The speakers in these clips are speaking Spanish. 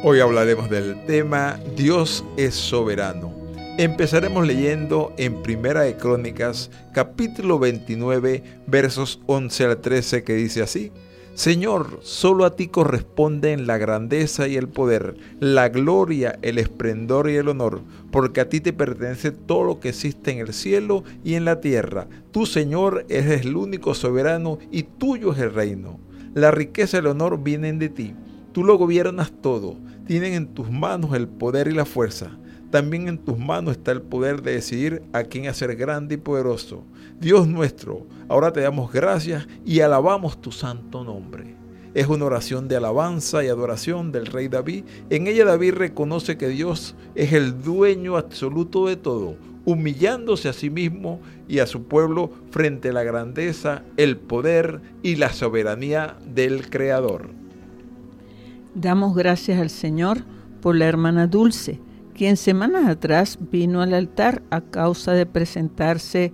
Hoy hablaremos del tema Dios es soberano. Empezaremos leyendo en Primera de Crónicas, capítulo 29, versos 11 al 13, que dice así: Señor, solo a ti corresponden la grandeza y el poder, la gloria, el esplendor y el honor, porque a ti te pertenece todo lo que existe en el cielo y en la tierra. Tú, Señor, eres el único soberano y tuyo es el reino. La riqueza y el honor vienen de ti. Tú lo gobiernas todo. Tienen en tus manos el poder y la fuerza. También en tus manos está el poder de decidir a quién hacer grande y poderoso. Dios nuestro, ahora te damos gracias y alabamos tu santo nombre. Es una oración de alabanza y adoración del rey David. En ella David reconoce que Dios es el dueño absoluto de todo, humillándose a sí mismo y a su pueblo frente a la grandeza, el poder y la soberanía del Creador. Damos gracias al Señor por la hermana Dulce, quien semanas atrás vino al altar a causa de presentarse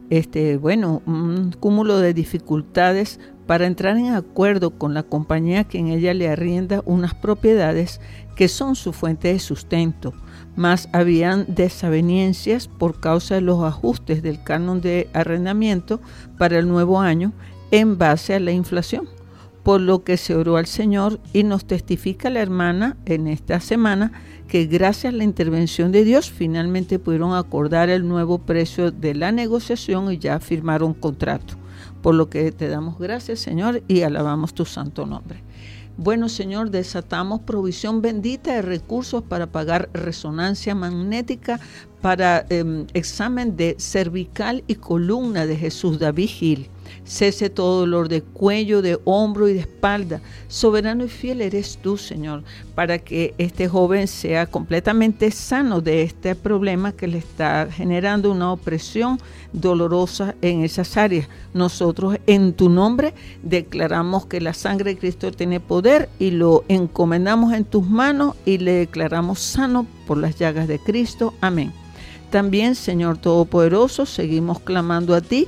un cúmulo de dificultades para entrar en acuerdo con la compañía a quien ella le arrienda unas propiedades que son su fuente de sustento, mas habían desavenencias por causa de los ajustes del canon de arrendamiento para el nuevo año en base a la inflación, por lo que se oró al Señor y nos testifica la hermana en esta semana que gracias a la intervención de Dios finalmente pudieron acordar el nuevo precio de la negociación y ya firmaron contrato. Por lo que te damos gracias, Señor, y alabamos tu santo nombre. Bueno, Señor, desatamos provisión bendita de recursos para pagar resonancia magnética para examen de cervical y columna de Jesús David Gil. Cese todo dolor de cuello, de hombro y de espalda. Soberano y fiel eres tú, Señor, para que este joven sea completamente sano de este problema que le está generando una opresión dolorosa en esas áreas. Nosotros en tu nombre declaramos que la sangre de Cristo tiene poder y lo encomendamos en tus manos y le declaramos sano por las llagas de Cristo. Amén. También, Señor Todopoderoso, seguimos clamando a ti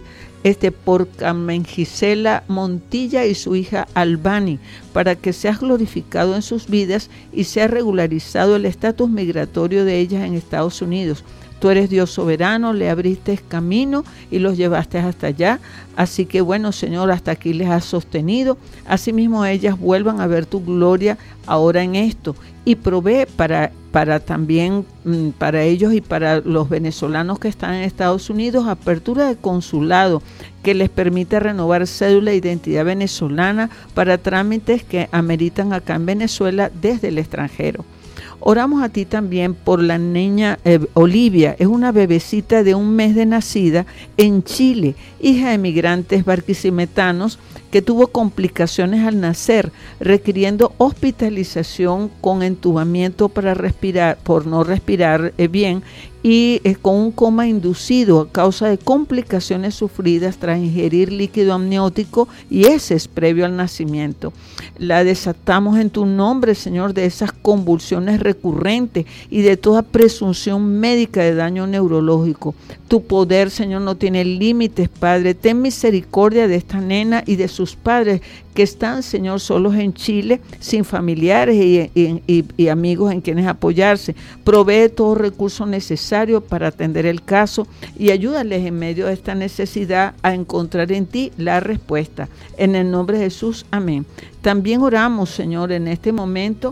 por Carmen Gisela Montilla y su hija Albani, para que seas glorificado en sus vidas y sea regularizado el estatus migratorio de ellas en Estados Unidos. Tú eres Dios soberano, le abriste camino y los llevaste hasta allá. Así que bueno, Señor, hasta aquí les has sostenido. Asimismo, ellas vuelvan a ver tu gloria ahora en esto. Y provee para también, para ellos y para los venezolanos que están en Estados Unidos, apertura de consulado que les permita renovar cédula de identidad venezolana para trámites que ameritan acá en Venezuela desde el extranjero. Oramos a ti también por la niña Olivia, es una bebecita de 1 mes de nacida en Chile, hija de migrantes barquisimetanos que tuvo complicaciones al nacer, requiriendo hospitalización con entubamiento para respirar, por no respirar bien, y con un coma inducido a causa de complicaciones sufridas tras ingerir líquido amniótico y heces previo al nacimiento. La desatamos en tu nombre, Señor, de esas convulsiones recurrentes y de toda presunción médica de daño neurológico. Tu poder, Señor, no tiene límites, Padre. Ten misericordia de esta nena y de sus padres que están, Señor, solos en Chile, sin familiares y amigos en quienes apoyarse. Provee todo recurso necesario para atender el caso y ayúdales en medio de esta necesidad a encontrar en ti la respuesta. En el nombre de Jesús, amén. También oramos, Señor, en este momento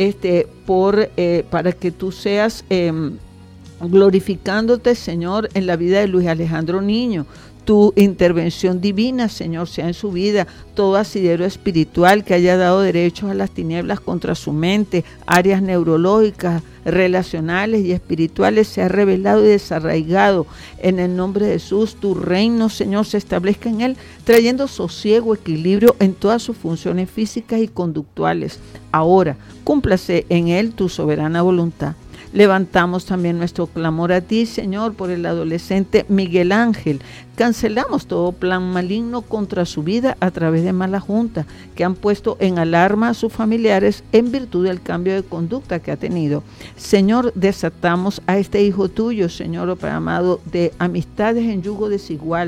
para que tú seas glorificándote, Señor, en la vida de Luis Alejandro Niño. Tu intervención divina, Señor, sea en su vida, todo asidero espiritual que haya dado derechos a las tinieblas contra su mente, áreas neurológicas, relacionales y espirituales, sea revelado y desarraigado. En el nombre de Jesús, tu reino, Señor, se establezca en él, trayendo sosiego, equilibrio en todas sus funciones físicas y conductuales. Ahora, cúmplase en él tu soberana voluntad. Levantamos también nuestro clamor a ti, Señor, por el adolescente Miguel Ángel. Cancelamos todo plan maligno contra su vida a través de malas juntas que han puesto en alarma a sus familiares en virtud del cambio de conducta que ha tenido. Señor, desatamos a este hijo tuyo, Señor, amado, de amistades en yugo desigual.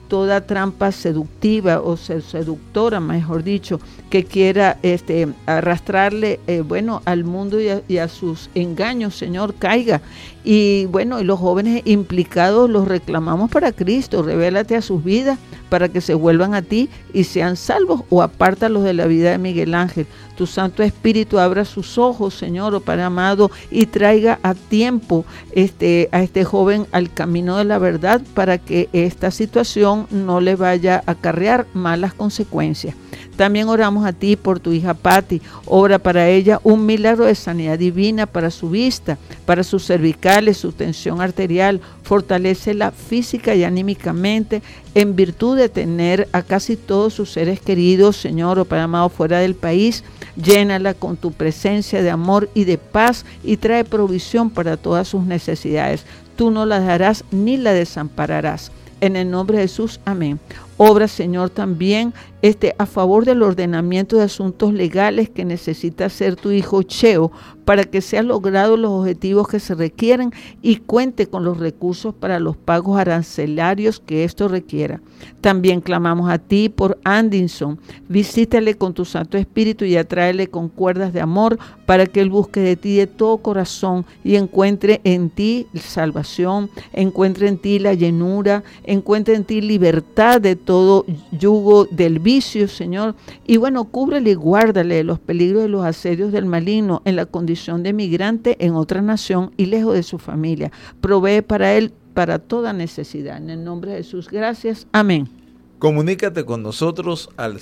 toda trampa seductiva o seductora, mejor dicho, que quiera arrastrarle al mundo y a sus engaños, Señor, caiga. Y bueno, y los jóvenes implicados los reclamamos para Cristo. Revélate a sus vidas para que se vuelvan a ti y sean salvos, o apártalos de la vida de Miguel Ángel. Tu Santo Espíritu abra sus ojos, Señor, oh Padre amado, y traiga a tiempo a este joven al camino de la verdad, para que esta situación no le vaya a acarrear malas consecuencias. También oramos a ti por tu hija Patti. Obra para ella un milagro de sanidad divina para su vista, para sus cervicales, su tensión arterial. Fortalécela física y anímicamente, en virtud de tener a casi todos sus seres queridos, Señor, oh Padre amado, fuera del país. Llénala con tu presencia de amor y de paz, y trae provisión para todas sus necesidades. Tú no la darás ni la desampararás. En el nombre de Jesús, amén. Obra, Señor, también a favor del ordenamiento de asuntos legales que necesita hacer tu hijo Cheo, para que sean logrados los objetivos que se requieren y cuente con los recursos para los pagos arancelarios que esto requiera. También clamamos a ti por Anderson. Visítale con tu Santo Espíritu y atráele con cuerdas de amor, para que él busque de ti de todo corazón y encuentre en ti salvación, encuentre en ti la llenura, encuentre en ti libertad de todo yugo del vicio, Señor. Y bueno, cúbrele y guárdale de los peligros de los asedios del maligno en la condición de migrante en otra nación y lejos de su familia. Provee para él para toda necesidad. En el nombre de Jesús, gracias. Amén. Comunícate con nosotros al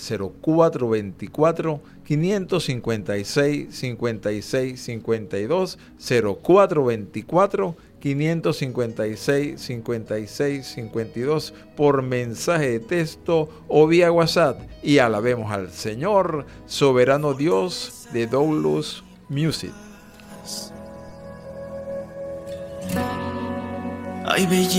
0424-556-5652, 0424-556-5652 por mensaje de texto o vía WhatsApp, y alabemos al Señor, soberano Dios de Douglas Music. Ay, belleza.